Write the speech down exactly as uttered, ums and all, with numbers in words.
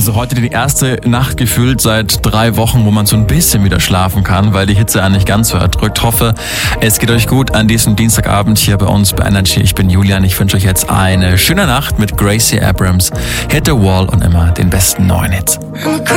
Also heute die erste Nacht gefühlt seit drei Wochen, wo man so ein bisschen wieder schlafen kann, weil die Hitze eigentlich ganz so erdrückt. Hoffe, es geht euch gut an diesem Dienstagabend hier bei uns bei Energy. Ich bin Julian, ich wünsche euch jetzt eine schöne Nacht mit Gracie Abrams, Hit the Wall und immer den besten neuen Hits.